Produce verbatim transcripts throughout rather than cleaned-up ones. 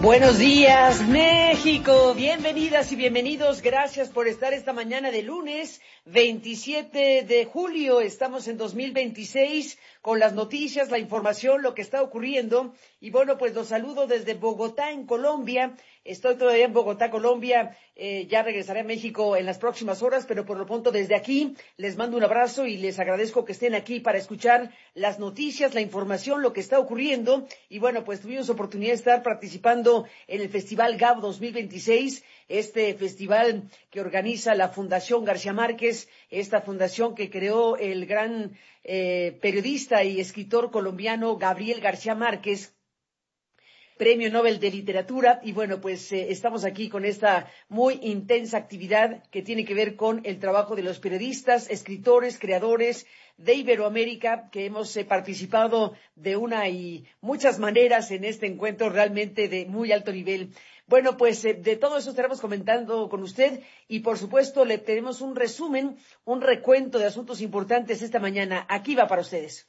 Buenos días, México. Bienvenidas y bienvenidos. Gracias por estar esta mañana de lunes veintisiete de julio. Estamos en dos mil veintiséis con las noticias, la información, lo que está ocurriendo. Y bueno, pues los saludo desde Bogotá, en Colombia. Estoy todavía en Bogotá, Colombia. Eh, ya regresaré a México en las próximas horas, pero por lo pronto desde aquí les mando un abrazo y les agradezco que estén aquí para escuchar las noticias, la información, lo que está ocurriendo. Y bueno, pues tuvimos oportunidad de estar participando en el Festival Gabo dos mil veintiséis, este festival que organiza la Fundación García Márquez, esta fundación que creó el gran eh, periodista y escritor colombiano Gabriel García Márquez, Premio Nobel de Literatura. Y bueno, pues eh, estamos aquí con esta muy intensa actividad que tiene que ver con el trabajo de los periodistas, escritores, creadores de Iberoamérica, que hemos eh, participado de una y muchas maneras en este encuentro realmente de muy alto nivel. Bueno, pues eh, de todo eso estaremos comentando con usted y por supuesto le tenemos un resumen, un recuento de asuntos importantes esta mañana. Aquí va para ustedes.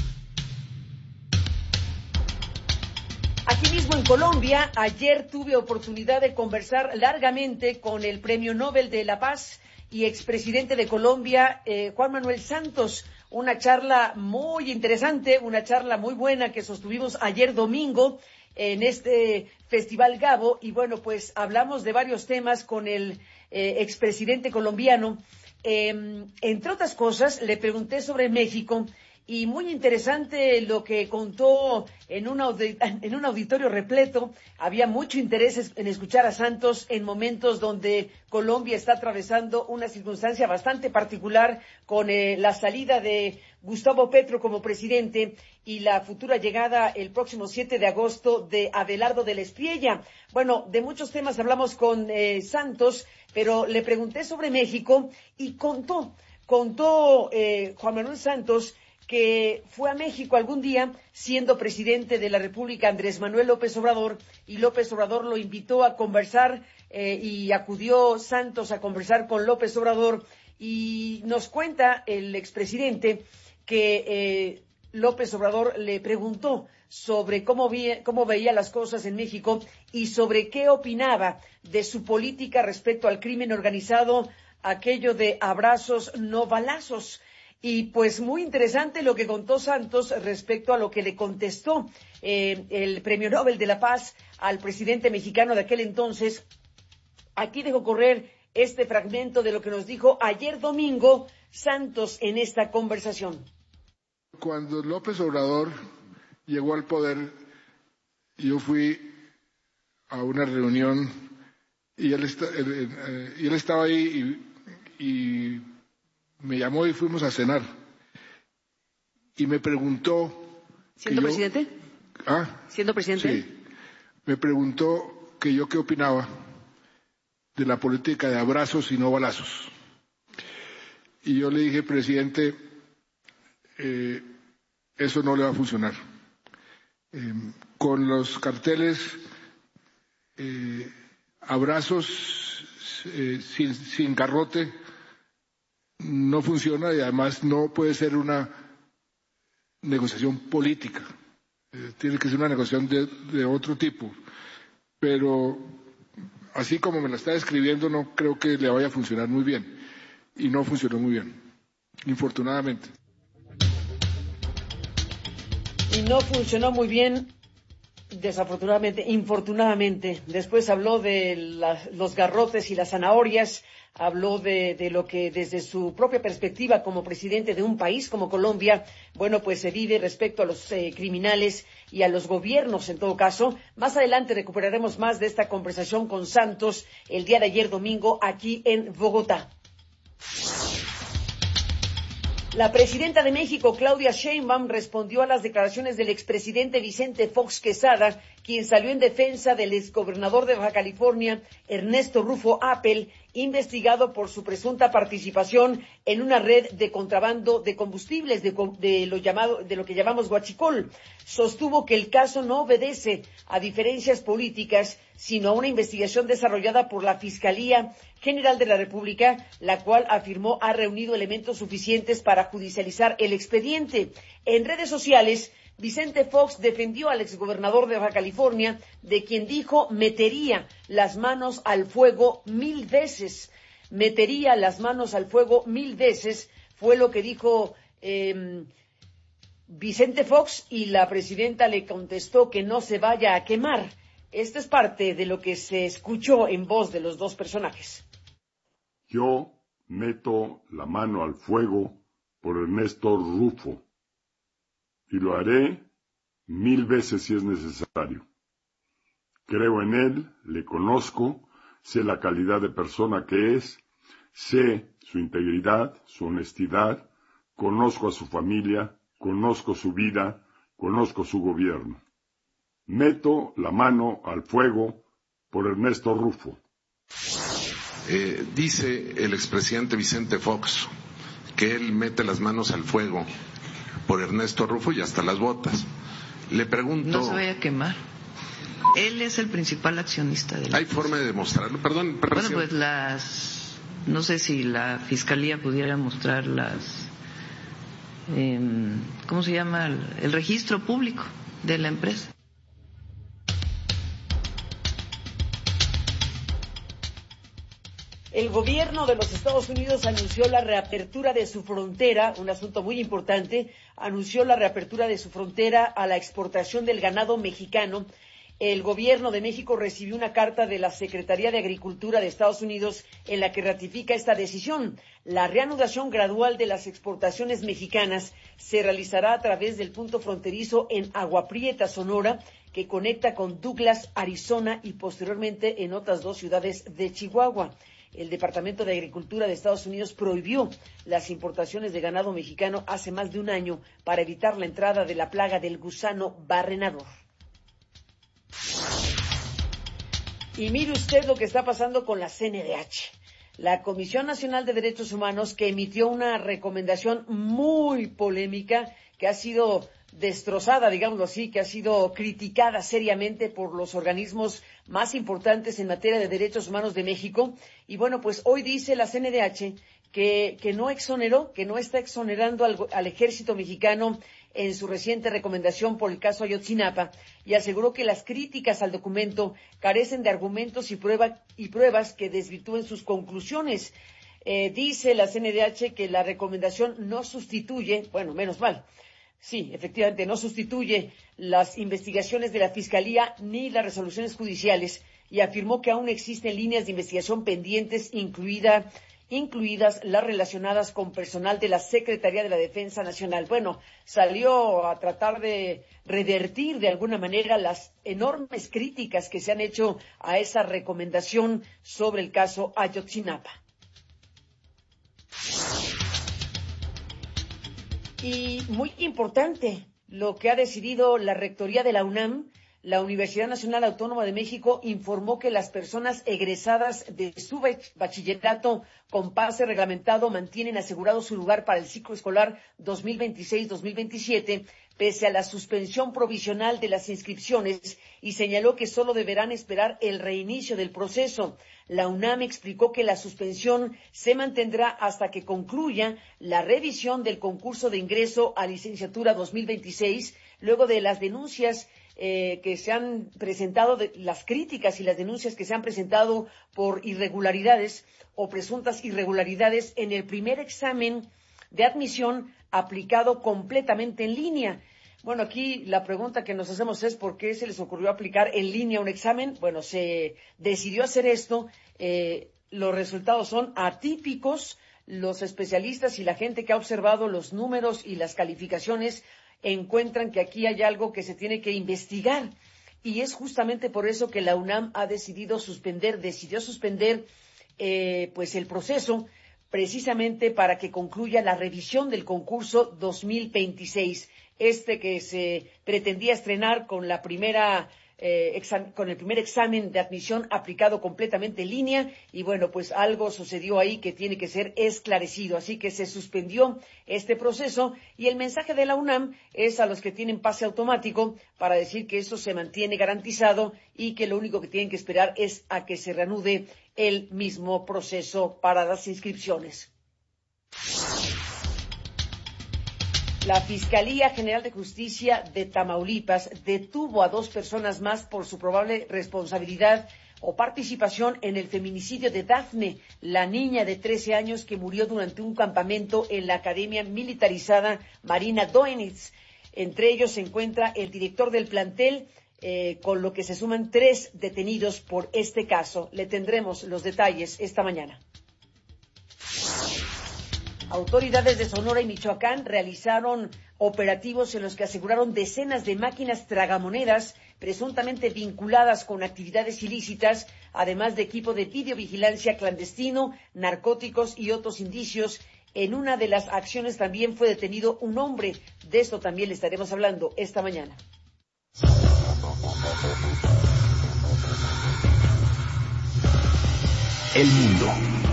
Aquí mismo en Colombia, ayer tuve oportunidad de conversar largamente con el Premio Nobel de la Paz y expresidente de Colombia, eh, Juan Manuel Santos. Una charla muy interesante, una charla muy buena que sostuvimos ayer domingo en este Festival Gabo. Y bueno, pues hablamos de varios temas con el eh, expresidente colombiano. Eh, entre otras cosas, le pregunté sobre México. Y muy interesante lo que contó en un, audi- en un auditorio repleto. Había mucho interés en escuchar a Santos en momentos donde Colombia está atravesando una circunstancia bastante particular con eh, la salida de Gustavo Petro como presidente y la futura llegada el próximo siete de agosto de Abelardo de la Espriella. Bueno, de muchos temas hablamos con eh, Santos, pero le pregunté sobre México y contó, contó eh, Juan Manuel Santos que fue a México algún día siendo presidente de la República Andrés Manuel López Obrador, y López Obrador lo invitó a conversar eh, y acudió Santos a conversar con López Obrador, y nos cuenta el expresidente que eh, López Obrador le preguntó sobre cómo, vi, cómo veía las cosas en México y sobre qué opinaba de su política respecto al crimen organizado, aquello de abrazos no balazos. Y pues muy interesante lo que contó Santos respecto a lo que le contestó eh, el Premio Nobel de la Paz al presidente mexicano de aquel entonces. Aquí dejo correr este fragmento de lo que nos dijo ayer domingo Santos en esta conversación. Cuando López Obrador llegó al poder, yo fui a una reunión y él, está, él, eh, y él estaba ahí y, y me llamó y fuimos a cenar. Y me preguntó... ¿Siendo yo, presidente? ¿Ah? ¿Siendo presidente? Sí. Me preguntó que yo qué opinaba de la política de abrazos y no balazos. Y yo le dije, presidente, eh, eso no le va a funcionar. Eh, con los carteles, eh, abrazos eh, sin, sin garrote, no funciona y además no puede ser una negociación política. Eh, tiene que ser una negociación de, de otro tipo. Pero así como me la está describiendo, no creo que le vaya a funcionar muy bien. Y no funcionó muy bien, infortunadamente. Y no funcionó muy bien, desafortunadamente, infortunadamente. Después habló de la, los garrotes y las zanahorias. Habló de, de lo que desde su propia perspectiva como presidente de un país como Colombia, bueno, pues se vive respecto a los eh, criminales y a los gobiernos en todo caso. Más adelante recuperaremos más de esta conversación con Santos el día de ayer domingo aquí en Bogotá. La presidenta de México, Claudia Sheinbaum, respondió a las declaraciones del expresidente Vicente Fox Quesada, quien salió en defensa del exgobernador de Baja California, Ernesto Rufo Appel, investigado por su presunta participación en una red de contrabando de combustibles, de, de, lo, llamado, de lo que llamamos huachicol. Sostuvo que el caso no obedece a diferencias políticas, sino a una investigación desarrollada por la Fiscalía General de la República, la cual afirmó ha reunido elementos suficientes para judicializar el expediente. En redes sociales Vicente Fox defendió al exgobernador de Baja California, de quien dijo metería las manos al fuego mil veces. Metería las manos al fuego mil veces, fue lo que dijo eh, Vicente Fox, y la presidenta le contestó que no se vaya a quemar. Esto es parte de lo que se escuchó en voz de los dos personajes. Yo meto la mano al fuego por Ernesto Rufo, y lo haré mil veces si es necesario. Creo en él, le conozco, sé la calidad de persona que es, sé su integridad, su honestidad, conozco a su familia, conozco su vida, conozco su gobierno. Meto la mano al fuego por Ernesto Rufo. Eh, dice el expresidente Vicente Fox que él mete las manos al fuego por Ernesto Rufo y hasta las botas. Le pregunto... No se vaya a quemar. Él es el principal accionista de la... ¿Hay forma de demostrarlo? Perdón, perdón. Bueno, pues las... No sé si la Fiscalía pudiera mostrar las... Eh, ¿Cómo se llama? El, el registro público de la empresa. El gobierno de los Estados Unidos anunció la reapertura de su frontera, un asunto muy importante, anunció la reapertura de su frontera a la exportación del ganado mexicano. El gobierno de México recibió una carta de la Secretaría de Agricultura de Estados Unidos en la que ratifica esta decisión. La reanudación gradual de las exportaciones mexicanas se realizará a través del punto fronterizo en Agua Prieta, Sonora, que conecta con Douglas, Arizona, y posteriormente en otras dos ciudades de Chihuahua. El Departamento de Agricultura de Estados Unidos prohibió las importaciones de ganado mexicano hace más de un año para evitar la entrada de la plaga del gusano barrenador. Y mire usted lo que está pasando con la C N D H. La Comisión Nacional de Derechos Humanos, que emitió una recomendación muy polémica, que ha sido destrozada, digámoslo así, que ha sido criticada seriamente por los organismos más importantes en materia de derechos humanos de México. Y bueno, pues hoy dice la C N D H que, que no exoneró, que no está exonerando al, al ejército mexicano en su reciente recomendación por el caso Ayotzinapa, y aseguró que las críticas al documento carecen de argumentos y, prueba, y pruebas que desvirtúen sus conclusiones. Eh, dice la C N D H que la recomendación no sustituye, bueno, menos mal, sí, efectivamente, no sustituye las investigaciones de la Fiscalía ni las resoluciones judiciales, y afirmó que aún existen líneas de investigación pendientes, incluida, incluidas las relacionadas con personal de la Secretaría de la Defensa Nacional. Bueno, salió a tratar de revertir de alguna manera las enormes críticas que se han hecho a esa recomendación sobre el caso Ayotzinapa. Y muy importante lo que ha decidido la Rectoría de la UNAM. La Universidad Nacional Autónoma de México informó que las personas egresadas de su bachillerato con pase reglamentado mantienen asegurado su lugar para el ciclo escolar dos mil veintiséis dos mil veintisiete, pese a la suspensión provisional de las inscripciones, y señaló que solo deberán esperar el reinicio del proceso. La UNAM explicó que la suspensión se mantendrá hasta que concluya la revisión del concurso de ingreso a licenciatura dos mil veintiséis, luego de las denuncias Eh, que se han presentado, de, las críticas y las denuncias que se han presentado por irregularidades o presuntas irregularidades en el primer examen de admisión aplicado completamente en línea. Bueno, aquí la pregunta que nos hacemos es ¿por qué se les ocurrió aplicar en línea un examen? Bueno, se decidió hacer esto, eh, los resultados son atípicos, los especialistas y la gente que ha observado los números y las calificaciones encuentran que aquí hay algo que se tiene que investigar, y es justamente por eso que la UNAM ha decidido suspender, decidió suspender eh, pues el proceso, precisamente para que concluya la revisión del concurso dos mil veintiséis, este que se pretendía estrenar con la primera Eh, exam- con el primer examen de admisión aplicado completamente en línea, y bueno, pues algo sucedió ahí que tiene que ser esclarecido, así que se suspendió este proceso, y el mensaje de la UNAM es a los que tienen pase automático para decir que eso se mantiene garantizado y que lo único que tienen que esperar es a que se reanude el mismo proceso para las inscripciones. La Fiscalía General de Justicia de Tamaulipas detuvo a dos personas más por su probable responsabilidad o participación en el feminicidio de Dafne, la niña de trece años que murió durante un campamento en la Academia Militarizada Marina Doenitz. Entre ellos se encuentra el director del plantel, eh, con lo que se suman tres detenidos por este caso. Le tendremos los detalles esta mañana. Autoridades de Sonora y Michoacán realizaron operativos en los que aseguraron decenas de máquinas tragamonedas presuntamente vinculadas con actividades ilícitas, además de equipo de videovigilancia clandestino, narcóticos y otros indicios. En una de las acciones también fue detenido un hombre. De esto también le estaremos hablando esta mañana. El mundo.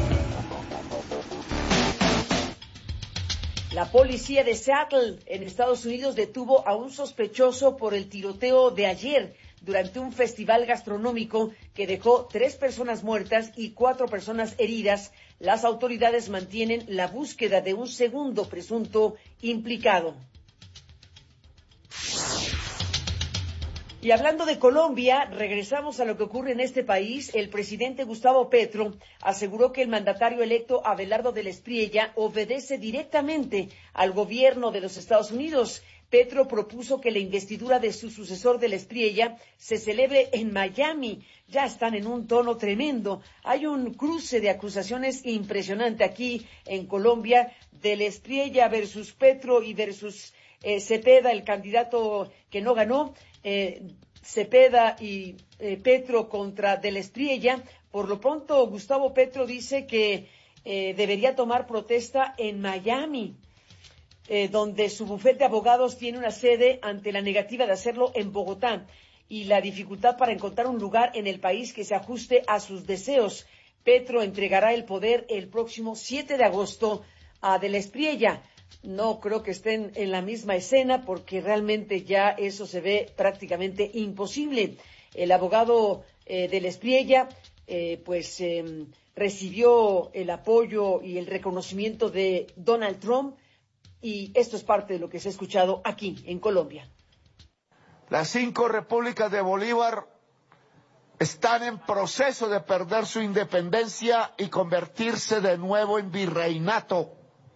La policía de Seattle, en Estados Unidos, detuvo a un sospechoso por el tiroteo de ayer durante un festival gastronómico que dejó tres personas muertas y cuatro personas heridas. Las autoridades mantienen la búsqueda de un segundo presunto implicado. Y hablando de Colombia, regresamos a lo que ocurre en este país. El presidente Gustavo Petro aseguró que el mandatario electo Abelardo del Espriella obedece directamente al gobierno de los Estados Unidos. Petro propuso que la investidura de su sucesor del Espriella se celebre en Miami. Ya están en un tono tremendo. Hay un cruce de acusaciones impresionante aquí en Colombia, del Espriella versus Petro y versus eh, Cepeda, el candidato que no ganó. Eh, Cepeda y eh, Petro contra del Espriella. Por lo pronto, Gustavo Petro dice que eh, debería tomar protesta en Miami, eh, donde su bufete de abogados tiene una sede ante la negativa de hacerlo en Bogotá y la dificultad para encontrar un lugar en el país que se ajuste a sus deseos. Petro entregará el poder el próximo siete de agosto a del Espriella. No creo que estén en la misma escena porque realmente ya eso se ve prácticamente imposible. El abogado eh, del Espriella eh, pues eh, recibió el apoyo y el reconocimiento de Donald Trump, y esto es parte de lo que se ha escuchado aquí en Colombia. Las cinco repúblicas de Bolívar están en proceso de perder su independencia y convertirse de nuevo en virreinato.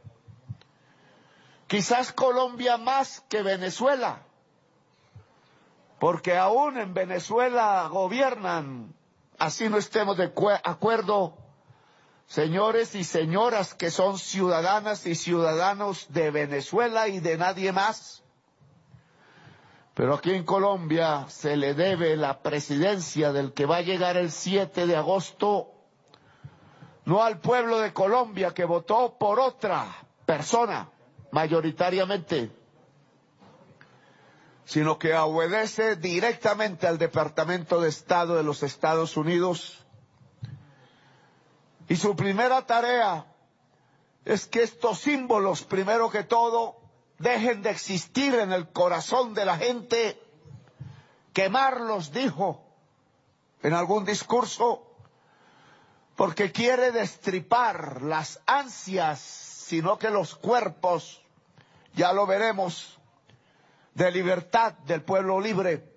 Quizás Colombia más que Venezuela, porque aún en Venezuela gobiernan, así no estemos de acuerdo, señores y señoras que son ciudadanas y ciudadanos de Venezuela y de nadie más. Pero aquí en Colombia se le debe la presidencia del que va a llegar el siete de agosto, no al pueblo de Colombia que votó por otra persona, mayoritariamente, sino que obedece directamente al Departamento de Estado de los Estados Unidos. Y su primera tarea es que estos símbolos, primero que todo, dejen de existir en el corazón de la gente, quemarlos, dijo en algún discurso, porque quiere destripar las ansias, sino que los cuerpos, ya lo veremos, de libertad del pueblo libre.